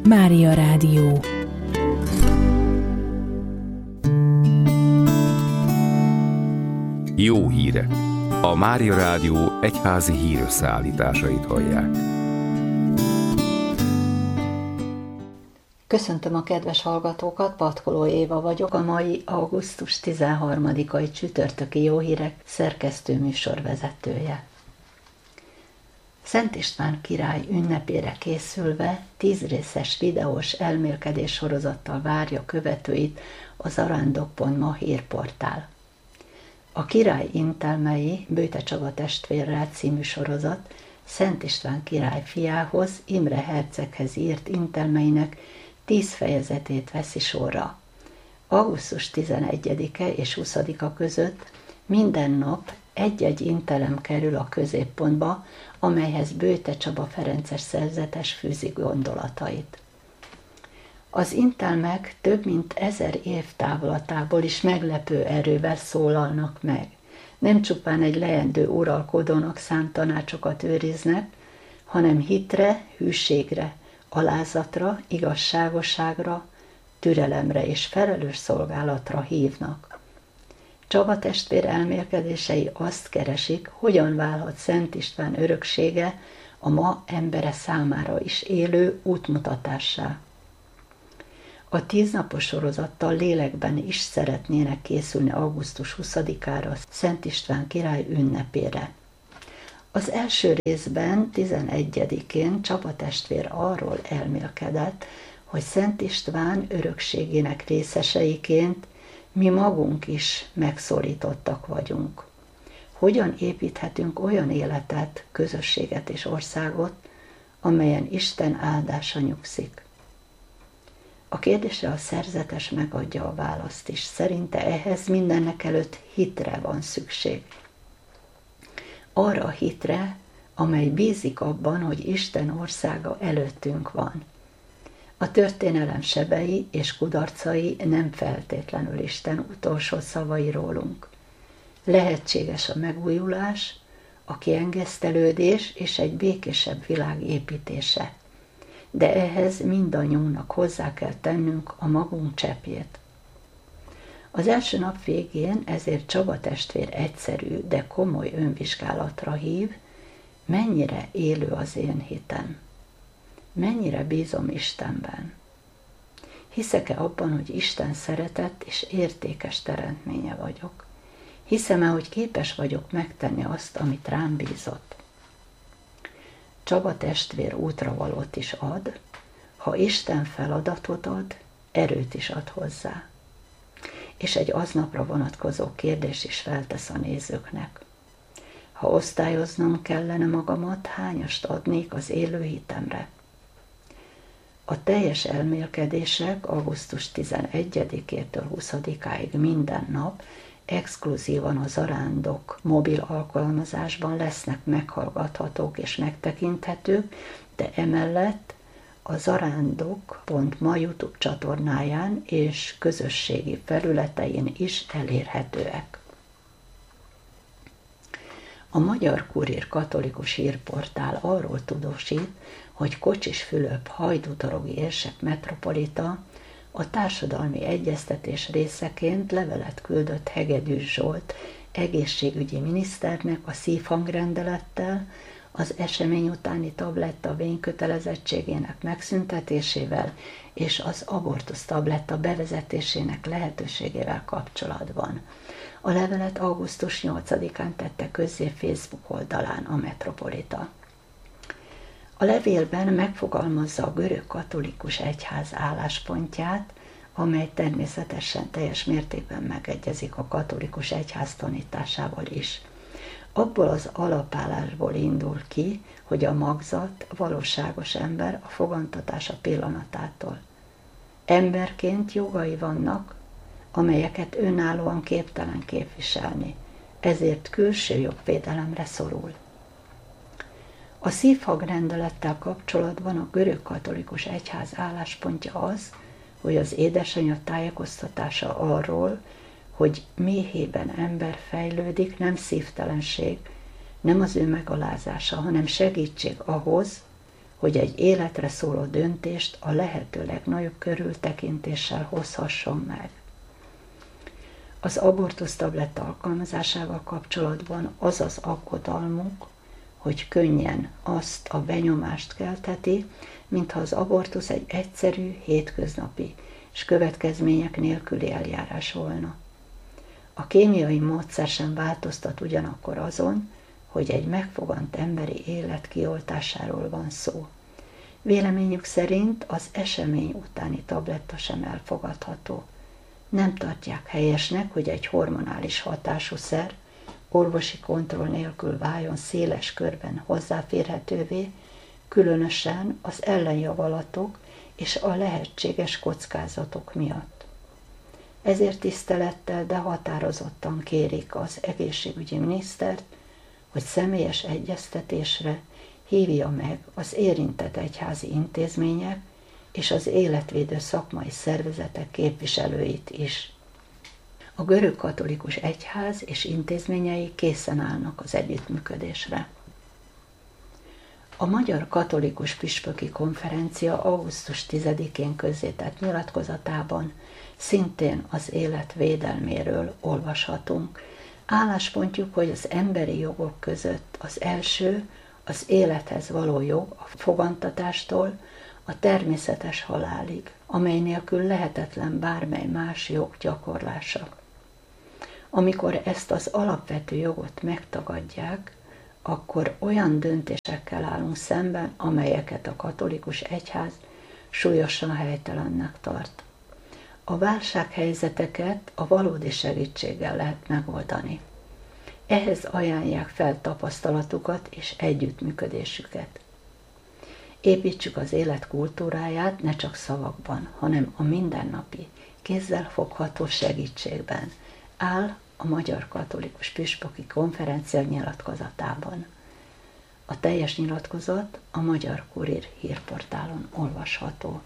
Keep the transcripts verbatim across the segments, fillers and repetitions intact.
Mária Rádió. Jó hírek! A Mária Rádió egyházi hírösszeállításait hallják. Köszöntöm a kedves hallgatókat, Patkoló Éva vagyok, a mai augusztus tizenharmadikai csütörtöki Jó hírek szerkesztő műsorvezetője. Szent István király ünnepére készülve tízrészes videós elmélkedés sorozattal várja követőit a zarándok pont ma hírportál. A Király intelmei Böjte Csaba testvérrel című sorozat Szent István király fiához, Imre herceghez írt intelmeinek tíz fejezetét veszi sorra. augusztus tizenegyedike és huszadika között minden nap egy-egy intelem kerül a középpontba, amelyhez Böjte Csaba ferences szerzetes fűzi gondolatait. Az intelmek több mint ezer év távlatából is meglepő erővel szólalnak meg. Nem csupán egy leendő uralkodónak szánt tanácsokat őriznek, hanem hitre, hűségre, alázatra, igazságosságra, türelemre és felelős szolgálatra hívnak. Csaba testvér elmélkedései azt keresik, hogyan válhat Szent István öröksége a ma embere számára is élő útmutatássá. A tíznapos sorozattal lélekben is szeretnének készülni augusztus huszadikára, Szent István király ünnepére. Az első részben, tizenegyedikén Csaba testvér arról elmélkedett, hogy Szent István örökségének részeseiként mi magunk is megszólítottak vagyunk. Hogyan építhetünk olyan életet, közösséget és országot, amelyen Isten áldása nyugszik? A kérdésre a szerzetes megadja a választ is. Szerinte ehhez mindennek előtt hitre van szükség. Arra a hitre, amely bízik abban, hogy Isten országa előttünk van. A történelem sebei és kudarcai nem feltétlenül Isten utolsó szavai rólunk. Lehetséges a megújulás, a kiengesztelődés és egy békésebb világ építése. De ehhez mindannyiunknak hozzá kell tennünk a magunk cseppjét. Az első nap végén ezért Csaba testvér egyszerű, de komoly önvizsgálatra hív, mennyire élő az én hitem. Mennyire bízom Istenben. Hiszek-e abban, hogy Isten szeretett és értékes teremtménye vagyok? Hiszem-e, hogy képes vagyok megtenni azt, amit rám bízott? Csaba testvér útravalót is ad, ha Isten feladatot ad, erőt is ad hozzá. És egy aznapra vonatkozó kérdés is feltesz a nézőknek. Ha osztályoznom kellene magamat, hányast adnék az élő hitemre? A teljes elmélkedések augusztus tizenegyedikétől huszadikáig minden nap exkluzívan a Zarándok mobil alkalmazásban lesznek meghallgathatók és megtekinthetők, de emellett a zarándok pont ma YouTube csatornáján és közösségi felületein is elérhetőek. A Magyar Kurír katolikus hírportál arról tudósít, hogy Kocsis Fülöp hajdútorogi érsek metropolita a társadalmi egyeztetés részeként levelet küldött Hegedűs Zsolt egészségügyi miniszternek a szívhangrendelettel, az esemény utáni tabletta vénykötelezettségének megszüntetésével és az abortusz tabletta bevezetésének lehetőségével kapcsolatban. A levelet augusztus nyolcadikán tette közzé Facebook oldalán a metropolita. A levélben megfogalmazza a görög katolikus egyház álláspontját, amely természetesen teljes mértékben megegyezik a katolikus egyház tanításával is. Abból az alapállásból indul ki, hogy a magzat valóságos ember a fogantatása pillanatától. Emberként jogai vannak, amelyeket önállóan képtelen képviselni, ezért külső jogvédelemre szorul. A szívhangrendelettel kapcsolatban a görög katolikus egyház álláspontja az, hogy az édesanyja tájékoztatása arról, hogy méhében ember fejlődik, nem szívtelenség, nem az ő megalázása, hanem segítség ahhoz, hogy egy életre szóló döntést a lehető legnagyobb körültekintéssel hozhasson meg. Az abortusz tabletta alkalmazásával kapcsolatban az az aggodalmuk, hogy könnyen azt a benyomást keltheti, mintha az abortusz egy egyszerű, hétköznapi és következmények nélküli eljárás volna. A kémiai módszer sem változtat ugyanakkor azon, hogy egy megfogant emberi élet kioltásáról van szó. Véleményük szerint az esemény utáni tabletta sem elfogadható. Nem tartják helyesnek, hogy egy hormonális hatású szer orvosi kontroll nélkül váljon széles körben hozzáférhetővé, különösen az ellenjavalatok és a lehetséges kockázatok miatt. Ezért tisztelettel, de határozottan kérik az egészségügyi minisztert, hogy személyes egyeztetésre hívja meg az érintett egyházi intézmények és az életvédő szakmai szervezetek képviselőit is. A görög katolikus egyház és intézményei készen állnak az együttműködésre. A Magyar Katolikus Püspöki Konferencia augusztus tizedikén közzétett nyilatkozatában szintén az élet védelméről olvashatunk. Álláspontjuk, hogy az emberi jogok között az első az élethez való jog a fogantatástól a természetes halálig, amely nélkül lehetetlen bármely más jog gyakorlása. Amikor ezt az alapvető jogot megtagadják, akkor olyan döntésekkel állunk szemben, amelyeket a katolikus egyház súlyosan helytelennek tart. A válsághelyzeteket a valódi segítséggel lehet megoldani. Ehhez ajánlják fel tapasztalatukat és együttműködésüket. Építsük az élet kultúráját ne csak szavakban, hanem a mindennapi, kézzelfogható segítségben, áll a Magyar Katolikus Püspöki Konferencia nyilatkozatában. A teljes nyilatkozat a Magyar Kurír hírportálon olvasható.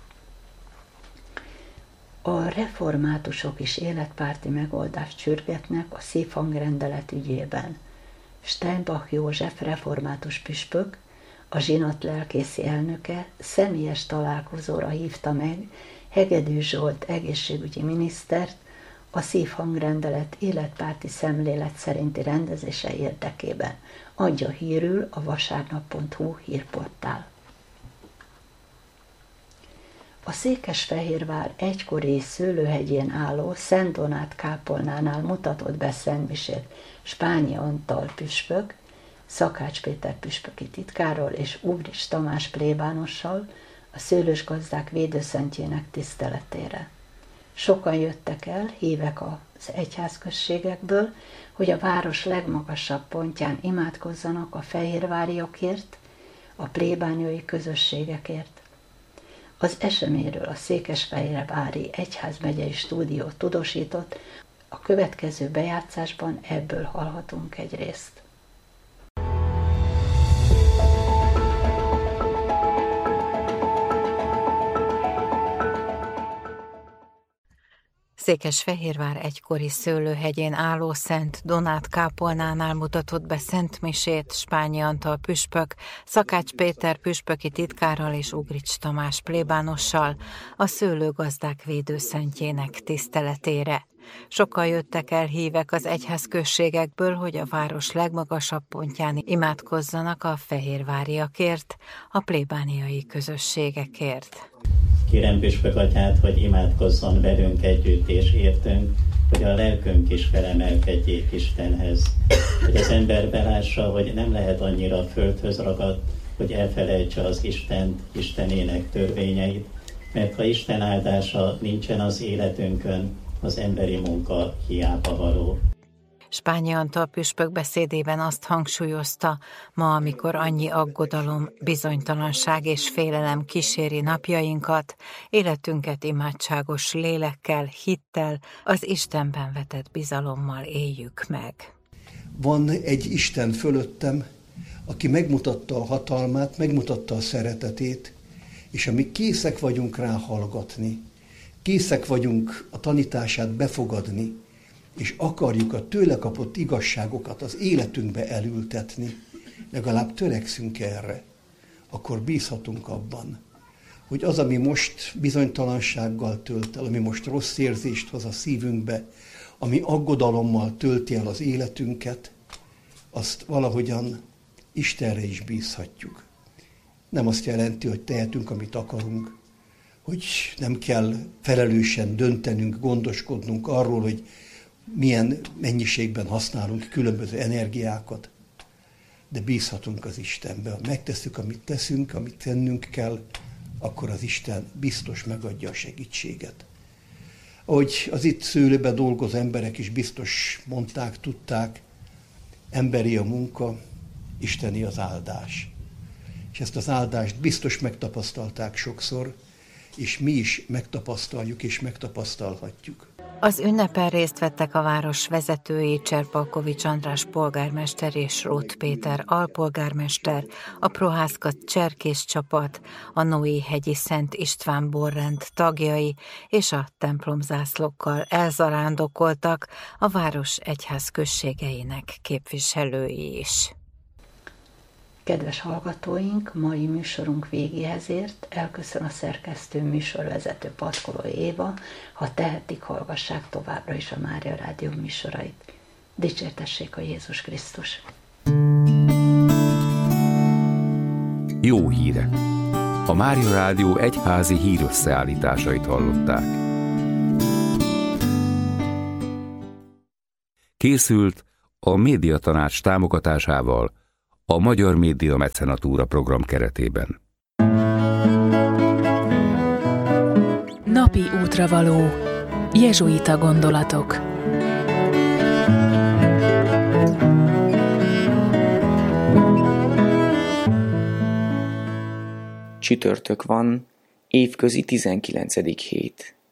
A reformátusok is életpárti megoldást sürgetnek a szívhangrendelet ügyében. Steinbach József református püspök, a zsinat lelkészi elnöke személyes találkozóra hívta meg Hegedű Zsolt egészségügyi minisztert a szívhangrendelet életpárti szemlélet szerinti rendezése érdekében, adja hírül a vasárnap pont hu hírportál. A Székesfehérvár egykori Szőlőhegyén álló Szent Donát kápolnánál mutatott be szentmisét Spányi Antal püspök, Szakács Péter püspöki titkárral és Ugrics Tamás plébánossal a szőlős gazdák védőszentjének tiszteletére. Sokan jöttek el, hívek az egyházközségekből, hogy a város legmagasabb pontján imádkozzanak a fehérváriakért, a plébániai közösségekért. Az eseményről a Székesfehérvári Egyházmegyei Stúdió tudósított, a következő bejátszásban ebből hallhatunk egy részt. Székesfehérvár egykori Szőlőhegyén álló Szent Donát kápolnánál mutatott be szentmisét Spányi Antal püspök, Szakács Péter püspöki titkárral és Ugrics Tamás plébánossal a szőlőgazdák védőszentjének tiszteletére. Sokan jöttek el hívek az egyházközségekből, hogy a város legmagasabb pontján imádkozzanak a fehérváriakért, a plébániai közösségekért. Kérem püspök atyát, hogy imádkozzon velünk együtt és értünk, hogy a lelkünk is felemelkedjék Istenhez. Hogy az ember belássa, hogy nem lehet annyira földhöz ragadt, hogy elfelejtse az Istent, Istenének törvényeit, mert ha Isten áldása nincsen az életünkön, az emberi munka hiába való. Spányi Antal püspök beszédében azt hangsúlyozta, ma, amikor annyi aggodalom, bizonytalanság és félelem kíséri napjainkat, életünket imádságos lélekkel, hittel, az Istenben vetett bizalommal éljük meg. Van egy Isten fölöttem, aki megmutatta a hatalmát, megmutatta a szeretetét, és ami készek vagyunk rá hallgatni, készek vagyunk a tanítását befogadni, és akarjuk a tőle kapott igazságokat az életünkbe elültetni, legalább törekszünk erre, akkor bízhatunk abban, hogy az, ami most bizonytalansággal tölt el, ami most rossz érzést hoz a szívünkbe, ami aggodalommal tölti el az életünket, azt valahogyan Istenre is bízhatjuk. Nem azt jelenti, hogy tehetünk, amit akarunk, hogy nem kell felelősen döntenünk, gondoskodnunk arról, hogy milyen mennyiségben használunk különböző energiákat, de bízhatunk az Istenbe. Ha megtesszük, amit teszünk, amit tennünk kell, akkor az Isten biztos megadja a segítséget. Ahogy az itt szőlőben dolgozó emberek is biztos mondták, tudták, emberi a munka, isteni az áldás. És ezt az áldást biztos megtapasztalták sokszor, és mi is megtapasztaljuk és megtapasztalhatjuk. Az ünnepen részt vettek a város vezetői, Cserpalkovics András polgármester és Róth Péter alpolgármester, a Prohászka cserkész csapat, a Noé-hegyi Szent István borrend tagjai és a templomzászlókkal elzarándokoltak a város egyház községeinek képviselői is. Kedves hallgatóink, mai műsorunk végéhez ért, elköszön a szerkesztő műsorvezető Patkoló Éva, ha tehetik, hallgassák továbbra is a Mária Rádió műsorait. Dicsértessék a Jézus Krisztus! Jó hírek! A Mária Rádió egyházi hírösszeállításait hallották. Készült a Médiatanács támogatásával a Magyar Média Mecenatúra program keretében. Napi útravaló. Jezsuita gondolatok. Csütörtök van, évközi tizenkilencedik hét.